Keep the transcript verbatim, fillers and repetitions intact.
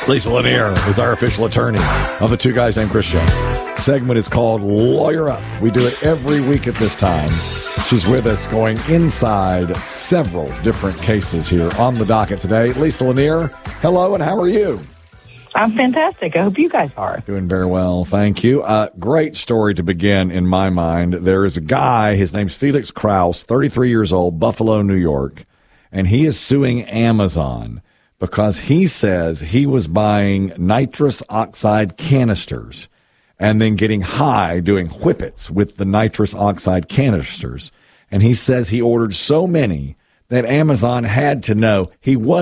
Lisa Lanier is our official attorney of the Two Guys Named Chris show. Segment is called Lawyer Up. We do it every week at this time. She's with us going inside several different cases here on the docket today. Lisa Lanier, hello, and how are you? I'm fantastic. I hope you guys are. Doing very well, thank you. Uh, great story to begin in my mind. There is a guy, his name's Felix Kraus, thirty-three years old, Buffalo, New York, and he is suing Amazon because he says he was buying nitrous oxide canisters and then getting high doing whippets with the nitrous oxide canisters. And he says he ordered so many that Amazon had to know he was